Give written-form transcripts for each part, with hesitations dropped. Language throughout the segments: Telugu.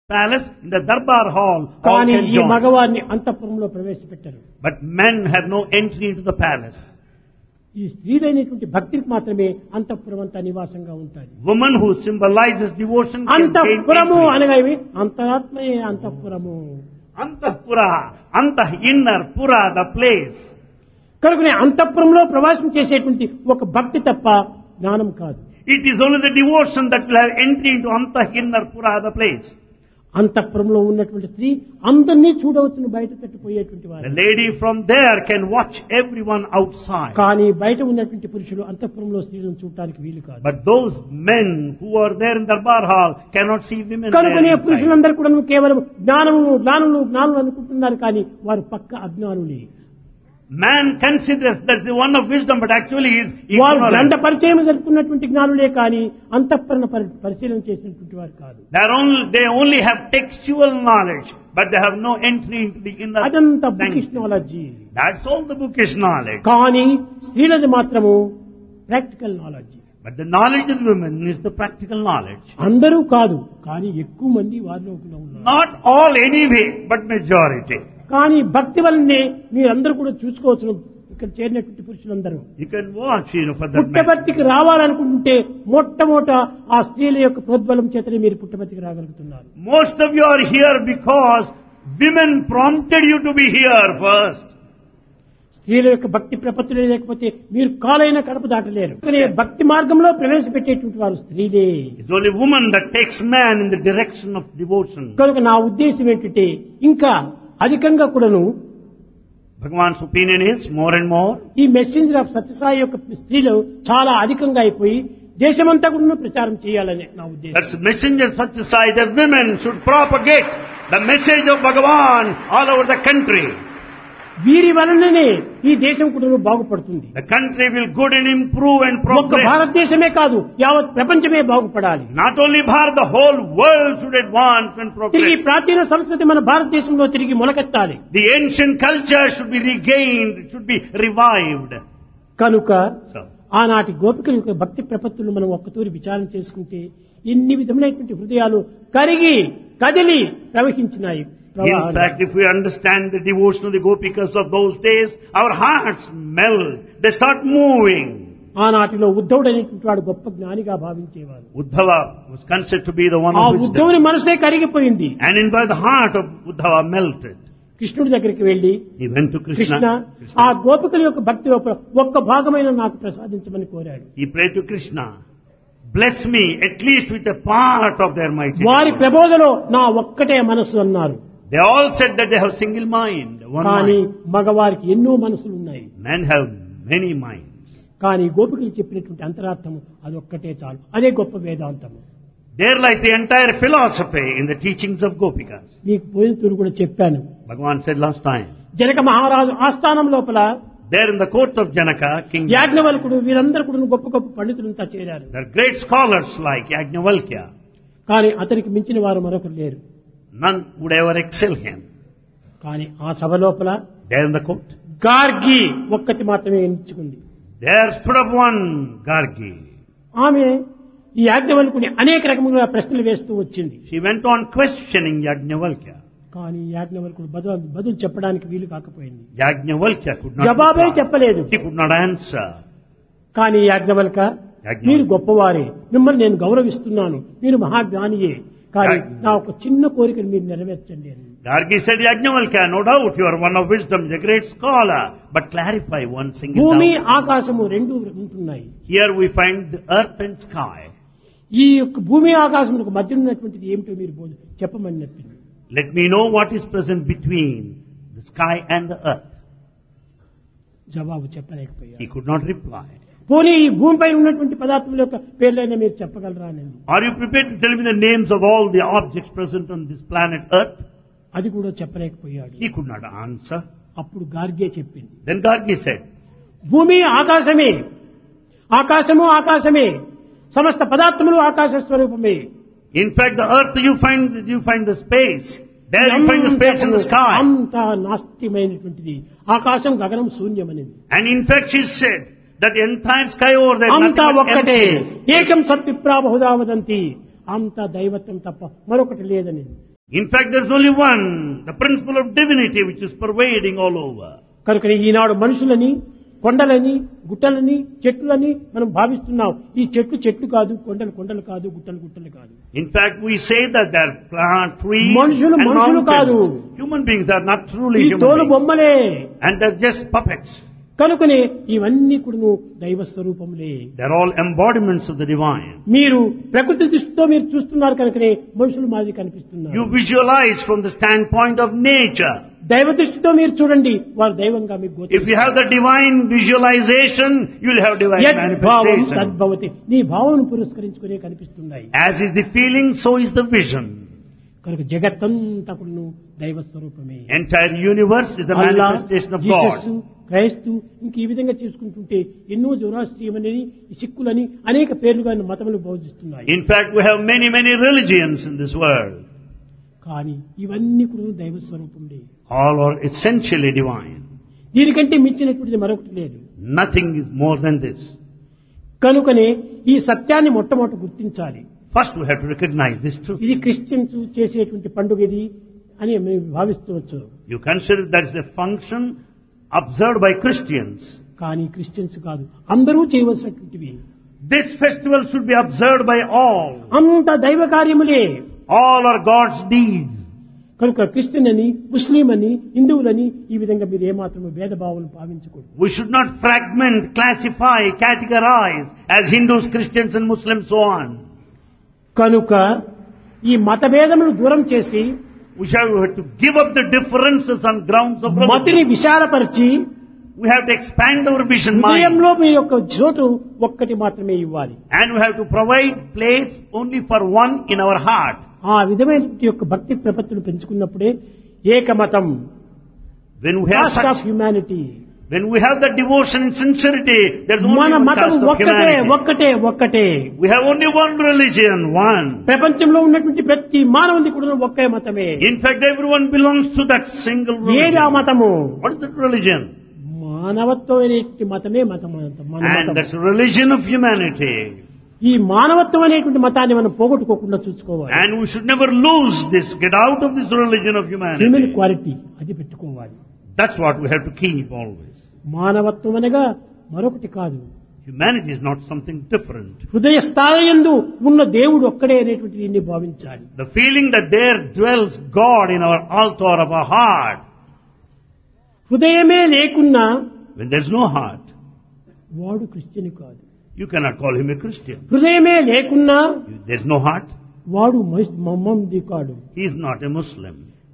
palace, in the Darbar hall, all కానీ can ఈ join. మగవారిని అంతఃపురంలో ప్రవేశపెట్టారు. But men have no entry into the palace. ఈ స్త్రీలైనటువంటి భక్తికి మాత్రమే అంతఃపురం అంతా నివాసంగా ఉంటుంది. Woman who symbolizes devotion can gain అంతఃపురము entry. అనగా ఇవి అంతరాత్మయే అంతఃపురము. Antahpura, Antah inner, Pura, the place. కనుకనే అంతఃపురంలో ప్రవేశం చేసేటువంటి ఒక భక్తి తప్ప జ్ఞానం కాదు. It is only the devotion that will have entry into Antah inner, Pura, the place. అంతఃపురంలో ఉన్నటువంటి స్త్రీ అందరినీ చూడవచ్చును, బయట తట్టిపోయేటువంటి The వారు. lady from there can watch everyone outside. కానీ బయట ఉన్నటువంటి పురుషులు అంతఃపురంలో స్త్రీలను చూడటానికి వీలు కాదు. But those men who are there in Darbar hall cannot see women కనుకనే there inside. పురుషులందరూ కూడా కేవలం జ్ఞానం అనుకుంటున్నారు, కానీ వారు పక్క అజ్ఞానులే. Man considers that's the one of wisdom, but actually he is వారు గ్రంథ ignorant. పరిచయం జరుపుకున్నటువంటి జ్ఞానులే కానీ అంతఃపురణ పరిశీలన చేసినటువంటి వారు కాదు. They only have textual knowledge, but they have no entry into the inner అదంతా bookish sanctity. Knowledge. That's all the bookish knowledge. కానీ స్త్రీలది మాత్రము practical knowledge. But the knowledge of women is the practical knowledge. అందరూ కాదు, కానీ ఎక్కువ మంది వారిలో ఉన్నారు. Not all anyway, but majority. కానీ భక్తి వల్లనే మీరందరూ కూడా చూసుకోవచ్చు. ఇక్కడ చేరినటువంటి పురుషులందరూ You can watch, for that matter. పుట్టపర్తికి రావాలనుకుంటే మొట్టమొదట ఆ స్త్రీల యొక్క ప్రోద్బలం చేతనే మీరు పుట్టపర్తికి రాగలుగుతున్నారు. Most of you are here because women prompted you to be here first. స్త్రీల యొక్క భక్తి ప్రపత్తులే లేకపోతే మీరు కాలైన కడప దాటలేరు. కానీ భక్తి మార్గంలో ప్రవేశపెట్టేటువంటి వారు స్త్రీలే. It's only woman that takes man in the direction of devotion. కనుక నా ఉద్దేశం ఏంటంటే ఇంకా అధికంగా కూడాను Bhagavan's opinion is more and more. ఈ మెసెంజర్ ఆఫ్ సత్యసాయి యొక్క స్త్రీలు చాలా అధికంగా అయిపోయి దేశమంతా కూడా ప్రచారం చేయాలని నా ఉద్దేశం. That's messenger such a side that women should propagate the message of Bhagavan all over the country. వీరి వలననే ఈ దేశం కూడా బాగుపడుతుంది. The country will good and improve and ఒక్క progress. భారతదేశమే కాదు, యావత్ ప్రపంచమే బాగుపడాలి. Not only Bharat, the whole world should advance and తిరిగి progress. ప్రాచీన సంస్కృతి మన భారతదేశంలో తిరిగి మొలకెత్తాలి. The ancient culture should be regained, it should be revived. కనుక So, ఆనాటి గోపికల యొక్క భక్తి ప్రపత్తులు మనం ఒక్కతూరి విచారణ చేసుకుంటే ఎన్ని విధములైనటువంటి హృదయాలు కరిగి కదిలి ప్రవహించినాయి. in fact, if we understand the devotion of the Gopikas of those days, our hearts melt, they start moving. ఆనాటిలో ఉద్ధవుడు అనేటువంటి వాడు గొప్ప జ్ఞానిగా భావించేవారు. Uddhava was considered to be the one ఆ of wisdom. ఉద్ధవుని మనసే కరిగిపోయింది. And in by the heart of Uddhava melted. కృష్ణుడి దగ్గరికి వెళ్లి, He went to Krishna Krishna. ఆ గోపికల యొక్క భక్తి ఒక్క భాగమైన నాకు ప్రసాదించమని కోరాడు. He prayed to Krishna, bless me at least with a part of their mighty వారి devotion. ప్రబోధలో నా ఒక్కటే మనసు అన్నారు. They all said that they have single mind, one కానీ mind. మగవారికి ఎన్నో మనసులు ఉన్నాయి. Men have many minds. కానీ గోపికలు చెప్పినటువంటి అంతరార్థము అదొక్కటే చాలు. అదే గొప్ప వేదాంతము. There lies the entire philosophy in the teachings of Gopikas. మీకు పోయిన తూరు కూడా చెప్పాను. Bhagavan said last time, Janaka మహారాజు ఆస్థానం లోపల there in the court of Janaka, King, యాజ్ఞవల్కుడు వీరందరూ కూడా గొప్ప గొప్ప పండితులంతా చేరారు. there are great scholars like Yajnavalkya. కానీ అతనికి మించిన వారు మరొకరు లేరు. None would ever excel him. కానీ ఆ సభ లోపల There in the court, Gargi ఒక్కటి మాత్రమే ఎంచుకుంది. there stood up one Gargi. ఆమె ఈ యాజ్ఞవల్కుని అనేక రకములుగా ప్రశ్నలు వేస్తూ వచ్చింది. She went on questioning Yajnavalkya. కానీ యాజ్ఞవల్కుడు బదులు చెప్పడానికి వీలు కాకపోయింది. Yajnavalkya could not జవాబే reply. చెప్పలేదు. He could not answer. కానీ యాజ్ఞవల్క, మీరు గొప్పవారే, మిమ్మల్ని నేను గౌరవిస్తున్నాను, మీరు మహాజ్ఞానియే, కానీ నా ఒక చిన్న కోరికను మీరు నెరవేర్చండి అని. Gargi said, Yajnavalkya, no doubt you are one of wisdom, a great scholar, but clarify one single భూమి doubt. ఆకాశము రెండు ఉంటున్నాయి. Here we find the earth and sky. ఈ యొక్క భూమి ఆకాశములకు మధ్య ఉన్నటువంటిది ఏమిటో మీరు చెప్పమని చెప్పింది. Let me know what is present between the sky and the earth. జవాబు చెప్పలేకపోయారు. He could not reply. పోనీ ఈ భూమిపై ఉన్నటువంటి పదార్థముల యొక్క పేర్లైనా మీరు చెప్పగలరా అని. Are you prepared to tell me the names of all the objects present on this planet earth? అది కూడా చెప్పలేకపోయాడు. He could not answer. అప్పుడు గార్గే చెప్పింది, Then Gargi said, భూమి ఆకాశమే, ఆకాశము ఆకాశమే, సమస్త పదార్థములు ఆకాశ స్వరూపమే. in fact, the earth you find the space. There you find the space in the sky. అంత నాస్తిమైనటువంటిది. ఆకాశం గగనం శూన్యమనేది. And in fact, she said that the entire sky over there, అంతా nothing but ఒక్కటే, emptiness. ఏకం సత్విప్రా బహుదా వదంతి, అంత దైవత్వం తప్ప మరొకటి లేదని. In fact, there's only one, the principle of divinity which is pervading all over. కనుక ఈనాడు మనుషులని కొండలని గుట్టలని చెట్లని మనం భావిస్తున్నాం. ఈ చెట్లు కాదు, కొండలు కాదు, గుట్టలు కాదు. In fact, we say that they're plant, trees మనుషులు and కాదు. mountains. Human beings are not truly ఈ human తోలు beings. బొమ్మలే. And they're just puppets. కనుకనే ఇవన్నీ కూడా దైవ స్వరూపములే. They're all embodiments of the divine. మీరు ప్రకృతి దృష్టితో మీరు చూస్తున్నారు కనుకనే మనుషులు మాదిరి కనిపిస్తున్నారు. You visualize from the standpoint of nature. దైవ దృష్టితో మీరు చూడండి, వారు దైవంగా మీకు If గోచరిస్తారు. you have the divine visualization, you'll have divine యద్భావం manifestation. తద్భవతి. నీ భావన పురస్కరించుకునే కనిపిస్తున్నాయి. As is the feeling, so is the vision. కనుక జగత్తంతా కూడా దైవ స్వరూపమే. Entire universe is the Allah, manifestation of Jesus, God. క్రైస్తు ఇంక ఈ విధంగా చేసుకుంటుంటే ఎన్నో జొరాస్ట్రియమని సిక్కులని అనేక పేర్లుగా మతములు బోధిస్తున్నాయి. In fact, we have many religions in this world. కానీ ఇవన్నీ కూడా దైవ స్వరూపంలే. All are essentially divine. దీనికంటే మించినటువంటిది మరొకటి లేదు. Nothing is more than this. కనుకనే ఈ సత్యాన్ని మొట్టమొదట గుర్తించాలి. First we have to recognize this truth. ఇది క్రిస్టియన్స్ చేసేటువంటి పండుగ ఇది అని మేము భావిస్తవచ్చు. You consider that is a function observed by Christians. కానీ క్రిస్టియన్స్ కాదు, అందరూ చేయవలసినటువంటివి. This festival should be observed by all. అంత దైవ కార్యములే. All are God's deeds. కనుక క్రిస్టియన్ అని, ముస్లిం అని, హిందువులని ఈ విధంగా మీరు ఏమాత్రము భేదభావం భావించకూడదు. We should not fragment, classify, categorize as Hindus, Christians and Muslims, so on. కనుక ఈ మతభేదములు దూరం చేసి We have to give up the differences on grounds of మతిని religion. విశాలపరిచి We have to expand our vision mind. హృదయంలో మీ యొక్క చోటు ఒక్కటి మాత్రమే ఇవ్వాలి. And we have to provide place only for one in our heart. ఆ విధమైన యొక్క భక్తి ప్రపత్తులు పెంచుకున్నప్పుడే ఏకమతం, When we have cost of such, humanity. when we have the devotion and sincerity, there's only మన one మతం caste of humanity. ఒక్కటే. We have only one religion, one. ప్రపంచంలో ఉన్నటువంటి ప్రతి మానవుని కూడా ఒకే మతమే. In fact, everyone belongs to that single ఏది ఆ religion. మతము? What is that religion? మానవత్వం అనేటువంటి మతమే మన And మతం. that's the religion of humanity. ఈ మానవత్వం అనేటువంటి మతాన్ని మనం పోగొట్టుకోకుండా చూసుకోవాలి. And we should never lose this, get out of this religion of human humanity. Quality అది పెట్టుకోవాలి. That's what we have to keep always. మానవత్వం అనగా మరొకటి కాదు. Humanity is not something different. హృదయ స్థాయియందు ఉన్న దేవుడు ఒక్కడే అనేటువంటి దీన్ని భావించాలి. The feeling that there dwells God in our altar of our heart. హృదయమే లేకున్నా When there's no heart, వాడు క్రిస్టియన్ కాదు. you cannot call him a Christian. హృదయమే లేకున్నా If there's no heart, వాడు మహమ్మది కాడు. he is not a Muslim.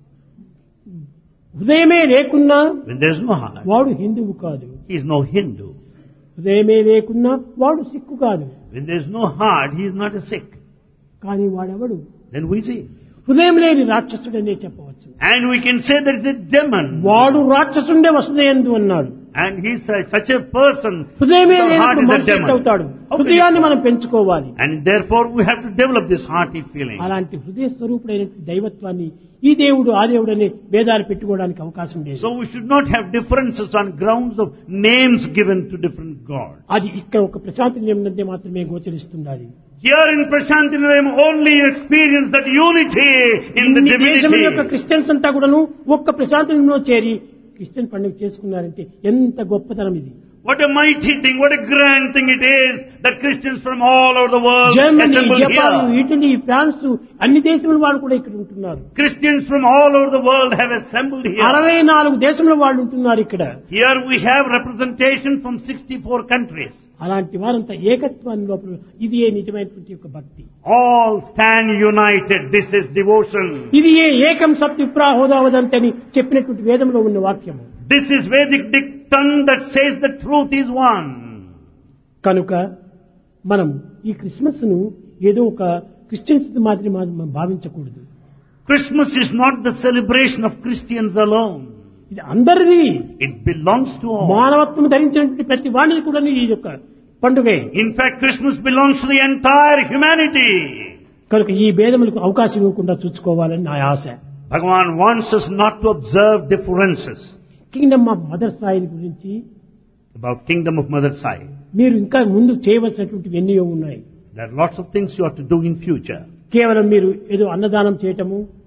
హృదయమే లేకున్నా When there's no heart, వాడు హిందువు కాదు. he is no Hindu. హృదయమే లేకున్నా వాడు సిక్కు కాదు. When there's no heart, he is not a Sikh. కానీ వాడెవడు? Then we see. హృదయం లేని రాక్షసుడనే చెప్పవచ్చు. And we can say there is a demon. వాడు రాక్షసుండే వసుదేందు అన్నాడు. And he said, such a person, హృదయమే the heart లేనప్పుడు is a మనిషి demon. అవుతాడు. How can హృదయాన్ని you- మనం పెంచుకోవాలి. And therefore we have to develop this hearty feeling. అలాంటి హృదయ స్వరూపుడైన దైవత్వాన్ని ఈ దేవుడు ఆ దేవుడు అనే భేదాలు పెట్టుకోవడానికి అవకాశం లేదు. So we should not have differences on grounds of names given to different gods. అది ఇక్కడ ఒక ప్రశాంతి నియమనందే మాత్రమే గోచరిస్తున్నది. Here in Prashanti Nilayam only you experience that unity in the ఇన్ని దేశముల యొక్క divinity. క్రిస్టియన్స్ అంతా కూడాను ఒక్క ప్రశాంతి నియమంలో చేరి క్రిస్టియన్ పండుగ చేసుకున్నారంటే ఎంత గొప్పతనం ఇది. What a mighty thing, what a grand thing it is that Christians from all over the world Germany, assemble Japan, here. Italy, France అన్ని దేశముల వాళ్ళు కూడా ఇక్కడ ఉంటున్నారు. Christians from all over the world have assembled here. 64 దేశముల వాళ్ళు ఉంటున్నారు ఇక్కడ. Here we have representation from 64 countries. అలాంటి వారంతా ఏకత్వాన్ని లోపల ఇది ఏ నిజమైనటువంటి యొక్క భక్తి. All stand united. This is devotion. ఇది ఏ ఏకం సత్ విప్రాహోదావదంతని చెప్పినటువంటి వేదంలో ఉన్న వాక్యము. This is Vedic dictum that says the truth is one. కనుక మనం ఈ క్రిస్మస్ ను ఏదో ఒక క్రిస్టియన్స్ మాదిరి మనం భావించకూడదు. Christmas is not the celebration of Christians alone. ఇది అందరిది. It belongs to all. మానవత్వం ధరించినటువంటి ప్రతి వాణికి కూడా ఈ యొక్క పండుగే. In fact, Christmas belongs to the entire humanity. కనుక ఈ భేదములకు అవకాశం ఇవ్వకుండా చూసుకోవాలని నా ఆశ. Bhagavan wants us not to observe differences. Kingdom of mother Sai గురించి About kingdom of Mother Sai. మీరు ఇంకా ముందు చేయవలసినటువంటివి ఎన్నో ఉన్నాయి. There are lots of things you have to do in future. కేవలం మీరు ఏదో అన్నదానం చేయటము,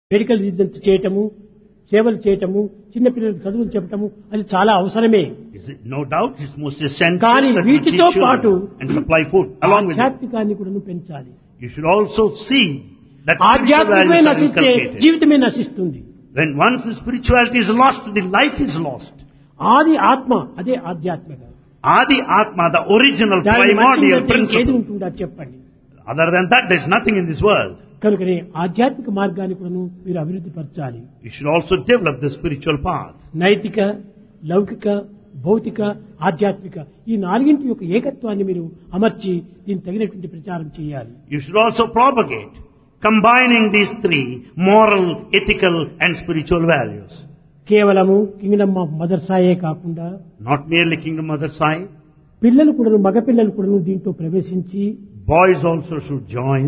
మెడికల్ రీజన్స్ చేయటము, సేవలు చేయటము, చిన్నపిల్లలకు చదువులు చెప్పటము అది చాలా అవసరమే. No doubt it's most essential కానీ that you వీటితో teach పాటు children and supply food along with it. ఆధ్యాత్మికాన్ని కూడా పెంచాలి. You should also see that spiritual ఆధ్యాత్మికమే values are నశిస్తే inculcated. జీవితమే నశిస్తుంది. When once the spirituality is lost, the life is lost. ఆది ఆత్మ అదే ఆధ్యాత్మిక. Adi Atma, the original దాని primordial ఏది principle. ఉంటుందా చెప్పండి. Other than that, there is nothing in this world. కనుకనే ఆధ్యాత్మిక మార్గాన్ని కూడా మీరు అభివృద్ధి పరచాలి. You should also develop the spiritual path. నైతిక, లౌకిక, భౌతిక, ఆధ్యాత్మిక ఈ నాలుగింటి యొక్క ఏకత్వాన్ని మీరు అమర్చి దీనికి తగినటువంటి ప్రచారం చేయాలి. You should also propagate, combining these three, moral, ethical and spiritual values. కేవలము కింగ్డమ్ ఆఫ్ మదర్సాయే కాకుండా Not merely Kingdom Mother Sai, పిల్లలు కూడా మగపిల్లలు కూడా దీంట్లో ప్రవేశించి boys also should join.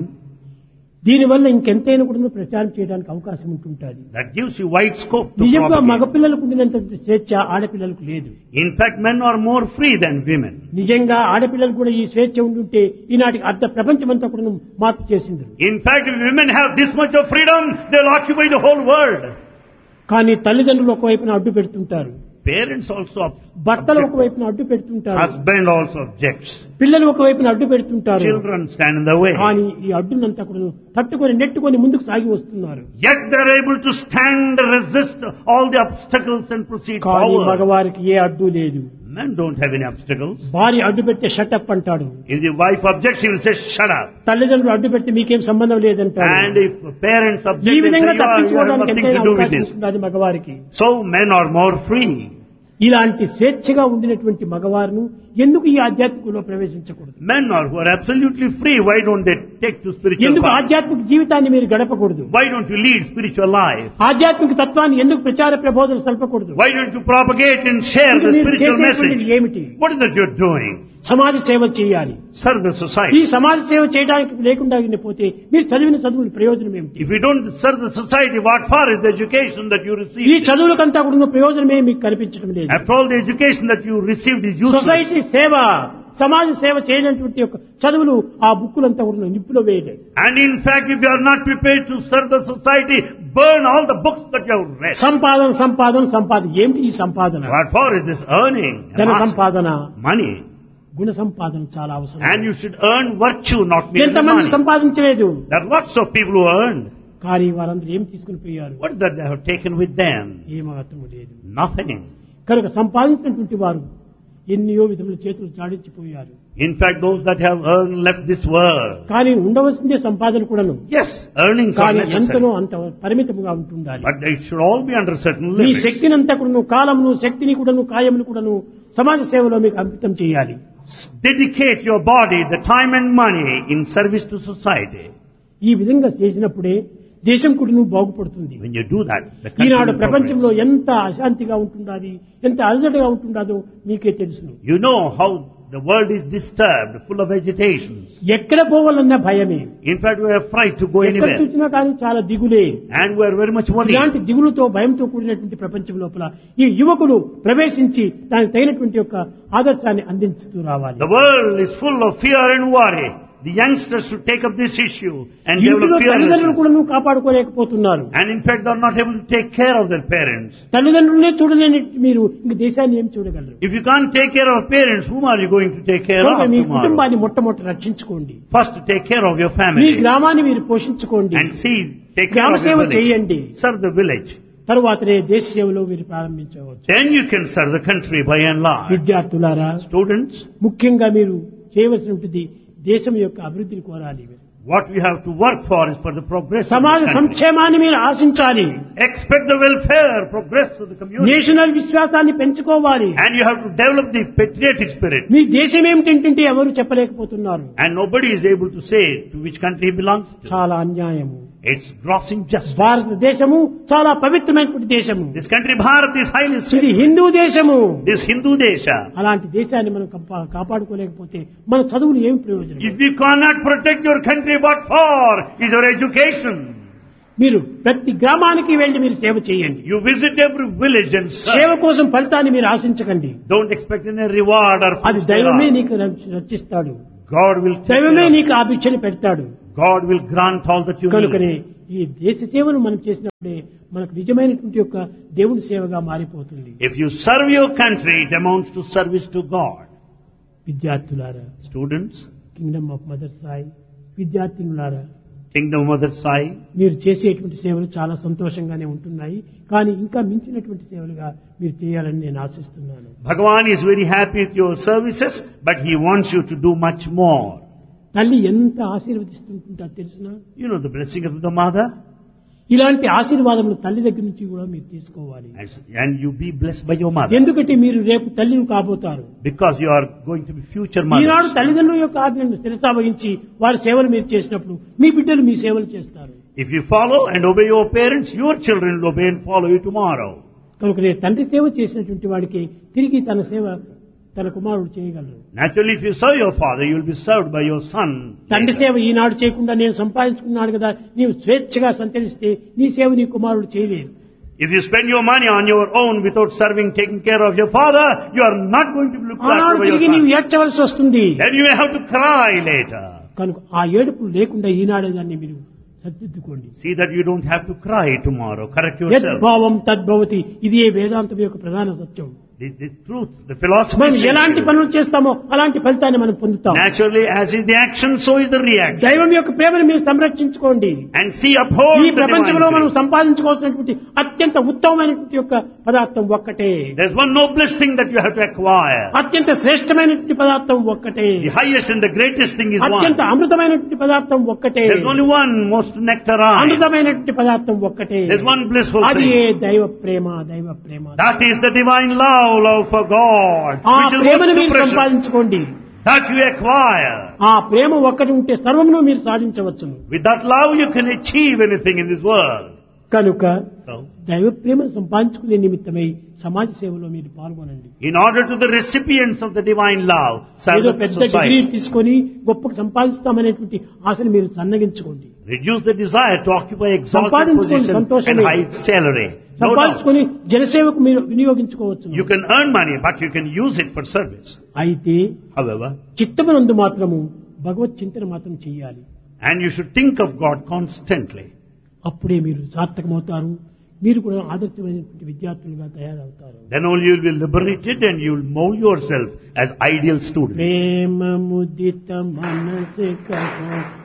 దీనివల్ల ఇంకెంతైనా కూడా ప్రచారం చేయడానికి అవకాశం ఉంటుంటుంది. That gives you wide scope to నిజంగా propagate. మగపిల్లలకు ఉండినంత స్వేచ్ఛ ఆడపిల్లలకు లేదు. In fact, men are more free than women. నిజంగా ఆడపిల్లలు కూడా ఈ స్వేచ్ఛ ఉంటుంటే ఈనాటికి అర్ధ ప్రపంచమంతా కూడా మార్పు చేసింది. In fact, if women have this much of freedom, they'll occupy the whole world. కానీ తల్లిదండ్రులు ఒకవైపున అడ్డు పెడుతుంటారు, Parents also భర్తలు object. ఒకవైపున అడ్డు పెడుతుంటారు, Husband also objects. పిల్లలు ఒకవైపున అడ్డు పెడుతుంటారు. Children stand in the way. కానీ ఈ అడ్డునంతా కూడా తట్టుకొని నెట్టుకొని ముందుకు సాగి వస్తున్నారు. Yet they're able to stand, resist all the obstacles and proceed కానీ forward. మగవారికి ఏ అడ్డు లేదు. Men don't have any obstacles. భార్య అడ్డు పెడితే షటప్ అంటాడు, If the wife objects, he will say, shut up. తల్లిదండ్రులు అడ్డు పెడితే మీకేం సంబంధం లేదంటాడు. And if parents ఈ object, they say, విధంగా you have తప్పించుకోవడానికి nothing ఎంతైనా to do with అవకాశం this. ఉంటుంది మగవారికి. So men are more free. ఇలాంటి స్వేచ్ఛగా ఉండినటువంటి మగవారును ఎందుకు ఈ ఆధ్యాత్మికంలో ప్రవేశించకూడదు? Men are who are absolutely free. Why don't they take to spiritual ఎందుకు path? ఆధ్యాత్మిక జీవితాన్ని మీరు గడపకూడదు? Why don't you lead spiritual life? ఆధ్యాత్మిక తత్వాన్ని ఎందుకు ప్రచార ప్రబోధనలు సల్పకూడదు? Why don't you propagate and share the మీరు spiritual చేసేటువంటిది message? ఏమిటి? What is that you're doing? సమాజ సేవ చేయాలి. Serve the ఈ society. సమాజ సేవ చేయడానికి లేకుండా పోతే మీరు చదివిన చదువుల ప్రయోజనం ఏమిటి? If you don't serve the society, what for is the education that you ఈ received? చదువులకంతా కూడా ప్రయోజనమే మీకు కనిపించడం లేదు. After all, the education that you received is useless. Society సేవ, సమాజ సేవ చేయనటువంటి యొక్క చదువులు ఆ బుక్కులంతా కూడా నిప్పులో వేయలేదు. And in fact, if you are not prepared to serve the society, burn all the books that you have read. సంపాదన సంపాదన సంపాదన ఏమిటి ఈ సంపాదన? What for is this earning? ధన Amass సంపాదన, money. గుణ సంపాదన చాలా అవసరం. And you should earn virtue, not merely ఎంతమంది money. సంపాదించలేదు, There are lots of people who earned. కానీ వారందరూ ఏం తీసుకుని పోయారు? What is that they have taken with them? ఏమాత్రము లేదు. Nothing. కనుక సంపాదించినటువంటి వారు ఎన్నో విధముల చేతులు చాడించిపోయారు. In fact, those that have earned left this world. కానీ ఉండవలసిందే సంపాదన కూడాను, Yes, earnings are కానీ ఎంతనో necessary. అంత పరిమితముగా ఉంటుండాలి. But they should all be under certain me limits. శక్తిని అంతా కూడాను, కాలమును, శక్తిని కూడాను, కాయమును కూడాను సమాజ సేవలో మీకు అంకితం చేయాలి. Dedicate your body, the time and money in service to society. ఈ విధంగా చేసినప్పుడే దేశం కూడాను బాగుపడుతుంది. When you do that, the country Eenadu will progress. ప్రపంచంలో ఎంత అశాంతిగా ఉంటుండాది, ఎంత అలజడిగా ఉంటుండదో మీకే తెలుసును. You know how the world is disturbed, full of agitations. ఎక్కడ పోవాలన్నా భయమే. In fact, we are afraid to go ఎక్కడ anywhere. చూసినా కానీ చాలా దిగులే. And we are very much worried. ఇలాంటి దిగులుతో, భయంతో కూడినటువంటి ప్రపంచం లోపల ఈ యువకులు ప్రవేశించి దానికి తగినటువంటి యొక్క ఆదర్శాన్ని అందించుతూ రావాలి. The world is full of fear and worry. The youngsters should take up this issue and ఇంట్లో develop తల్లిదండ్రులు fearlessness. కూడా కాపాడుకోలేకపోతున్నారు. And in fact, they are not able to take care of their parents. తల్లిదండ్రులనే చూడలేని మీరు ఇంక దేశాన్ని ఏం చూడగలరు? If you can't take care of parents, whom are you going to take care of కనుక మీ tomorrow? కుటుంబాన్ని మొట్టమొదటి రక్షించుకోండి. First, to take care of your me family గ్రామాన్ని మీరు పోషించుకోండి. and see, take care గ్రామ of your సేవ village. చేయండి. Serve the village. తరువాతనే దేశ సేవలో మీరు ప్రారంభించవచ్చు. Then you can serve the country by and large. విద్యార్థులారా, Students, ముఖ్యంగా మీరు చేయవలసి ఉంటుంది దేశం యొక్క అభివృద్ధిని కోరాలి. what we have to work for is for the progress of సమాజ the country. సంక్షేమాన్ని మీరు ఆశించాలి. Expect the welfare, progress of the community. National విశ్వాసాన్ని పెంచుకోవాలి. And you have to develop the patriotic spirit. మీ దేశం ఏమిటంటే ఎవరు చెప్పలేకపోతున్నారు. And nobody is able to say to which country he belongs to. చాలా అన్యాయము. It's gross injustice. భారతదేశము చాలా పవిత్రమైనటువంటి దేశము. This country, Bharat, is highly ఇది sacred. హిందూ దేశము. This Hindu Desha. అలాంటి దేశాన్ని మనం కాపాడుకోలేకపోతే మన చదువులు ఏం ప్రయోజనం? If you cannot protect your country, what for is your education? మీరు ప్రతి గ్రామానికి వెళ్లి మీరు సేవ చేయండి. You visit every village and సేవ serve. కోసం ఫలితాన్ని మీరు ఆశించకండి. Don't expect any reward or అది fruits దైవమే thereof. నీకు రక్షిస్తాడు. God will take దైవమే care of నీకు ఆ భిక్షని పెడతాడు. God will grant all that you కనుకనే need. ఈ దేశ సేవను మనం చేసినప్పుడే మనకు నిజమైనటువంటి యొక్క దేవుని సేవగా మారిపోతుంది. If you serve your country, it amounts to service to God. విద్యార్థులారా, Students, Kingdom of mother Sai విద్యార్థినులారా, Kingdom of Mother Sai, మీరు చేసేటువంటి సేవలు చాలా సంతోషంగానే ఉంటున్నాయి. కానీ ఇంకా మించినటువంటి సేవలుగా మీరు చేయాలని నేను ఆశిస్తున్నాను. Bhagavan is very happy with your services, but he wants you to do much more. తల్లి ఎంత ఆశీర్వదిస్తుంటుంటా తెలుసునా? You know the blessing of the mother, ఇలాంటి ఆశీర్వాదములు తల్లి దగ్గర నుంచి కూడా మీరు తీసుకోవాలి. and you be blessed by your mother, ఎందుకంటే మీరు రేపు తల్లిని కాబోతారు. because you are going to be future Eenadu mothers. తల్లిదండ్రుల యొక్క ఆజ్ఞను శిరసావహించి వారి సేవలు మీరు చేసినప్పుడు మీ బిడ్డలు మీ సేవలు చేస్తారు. If you follow and obey your parents, your children will obey and follow you tomorrow. కనుక నేను తండ్రి సేవ చేసినటువంటి వాడికి తిరిగి తన సేవ తన కుమారుడు చేయగలరు. Naturally, if you serve your father, you will be served by your son. తండ్రి later. సేవ ఈనాడు చేయకుండా నేను సంపాదించుకున్నాను కదా, నీవు స్వేచ్ఛగా సంచరిస్తే నీ సేవ నీ కుమారుడు చేయలేరు. If you spend your money on your own without serving, taking care of your father, you are not going to be looked after ఆనాడు by your తిరిగి నీవు son. ఏడ్చవలసి వస్తుంది. Then you may have to cry later. కనుక ఆ ఏడుపు లేకుండా ఈనాడే దాన్ని మీరు సర్దిద్దుకోండి. See that you don't have to cry tomorrow. Correct yourself. యద్భావం తద్భవతి, ఇది ఏ వేదాంతం యొక్క ప్రధాన సత్యం. The truth, the philosophy మనం says ఎలాంటి you. పనులు చేస్తామో అలాంటి ఫలితాన్ని మనం పొందుతాం. Naturally, as is the action, so is the reaction. దైవం యొక్క ప్రేమను మీరు సంరక్షించుకోండి. And see, uphold ఈ the divine ప్రపంచంలో మనం grace. సంపాదించుకోవాల్సినటువంటి అత్యంత ఉత్తమమైనటువంటి యొక్క పదార్థం ఒక్కటే. There's one noblest thing that you have to acquire. అత్యంత శ్రేష్టమైనటువంటి పదార్థం ఒక్కటే. The highest and the greatest thing is అత్యంత one. అమృతమైనటువంటి పదార్థం ఒక్కటే. There's only one most nectarine. అమృతమైనటువంటి పదార్థం ఒక్కటే. There's one blissful అది thing. ఏ దైవ ప్రేమ, దైవ ప్రేమ. That is the divine love, love for God, ఆ which is ప్రేమను most మీరు precious. సంపాదించుకోండి. That you acquire. ఆ ప్రేమ ఒక్కటి ఉంటే సర్వమును మీరు సాధించవచ్చును. With that love, you can achieve anything in this world. కనుక So, దైవ ప్రేమను సంపాదించుకునే నిమిత్తమై సమాజ సేవలో మీరు పాల్గొనండి. in order to the recipients of the divine love, serve ఏదో the పెద్ద డిగ్రీ society. తీసుకొని గొప్పకు సంపాదిస్తామనేటువంటి ఆశను మీరు సన్నగించుకోండి. Reduce the desire to occupy exalted సంపాదించుకోండి, position and సంతోషమే. high salary. No doubt. సంపాదించుకొని జనసేవకు మీరు వినియోగించుకోవచ్చు. You can earn money, but you can use it for service. అయితే However, చిత్తమునందు మాత్రము భగవత్ చింతన మాత్రం చెయ్యాలి. and you should think of God constantly. అప్పుడే మీరు సార్థకమవుతారు. మీరు కూడా ఆదర్శమైనటువంటి విద్యార్థులుగా తయారవుతారు. Then only you will be liberated and you will mold yourself as ideal students. ప్రేమ ముదిత మనసే కహో